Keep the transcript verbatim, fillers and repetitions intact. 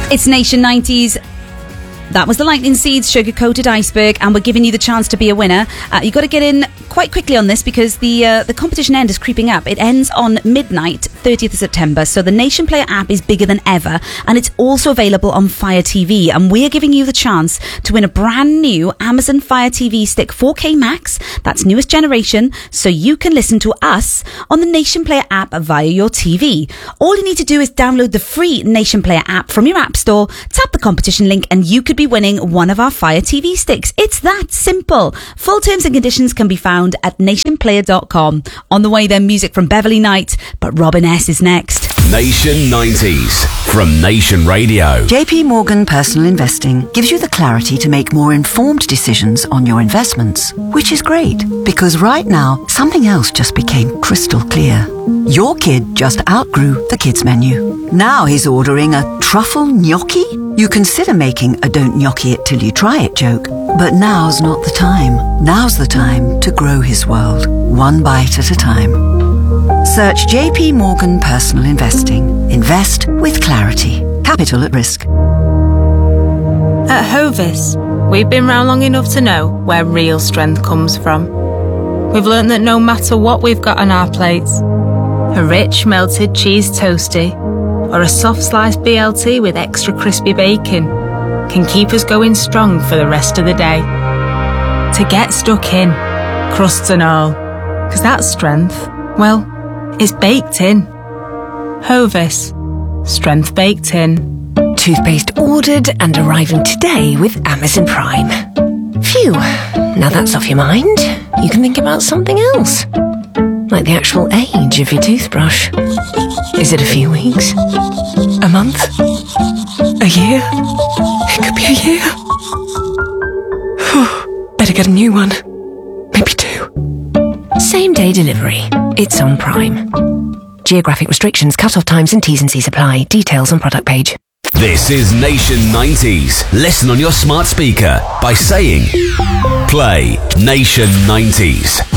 It's Nation nineties. That was the Lightning Seeds Sugar Coated Iceberg, and we're giving you the chance to be a winner. Uh, you've got to get in quite quickly on this because the uh, the competition end is creeping up. It ends on midnight, thirtieth of September, so the Nation Player app is bigger than ever, and it's also available on Fire T V, and we're giving you the chance to win a brand new Amazon Fire T V Stick four K Max, that's newest generation, so you can listen to us on the Nation Player app via your T V. All you need to do is download the free Nation Player app from your app store, tap the competition link, and you could be winning one of our Fire T V sticks. It's that simple. Full terms and conditions can be found at nation player dot com. On the way then, music from Beverly Knight, but Robin S is next. Nation nineties from Nation Radio. J P Morgan Personal Investing gives you the clarity to make more informed decisions on your investments, which is great because right now something else just became crystal clear. Your kid just outgrew the kids menu. Now he's ordering a truffle gnocchi? You consider making a don't gnocchi it till you try it joke, but now's not the time. Now's the time to grow his world, one bite at a time. Search J P Morgan Personal Investing. Invest with clarity. Capital at risk. At Hovis, we've been round long enough to know where real strength comes from. We've learnt that no matter what we've got on our plates, a rich melted cheese toastie or a soft sliced B L T with extra crispy bacon can keep us going strong for the rest of the day. To get stuck in, crusts and all, because that strength, well, it's baked in. Hovis. Strength baked in. Toothpaste ordered and arriving today with Amazon Prime. Phew, now that's off your mind, you can think about something else. Like the actual age of your toothbrush. Is it a few weeks? A month? A year? It could be a year. Better get a new one. Maybe two. Same day delivery. It's on Prime. Geographic restrictions, cut-off times and T's and C's apply. Details on product page. This is Nation nineties. Listen on your smart speaker by saying, play Nation nineties.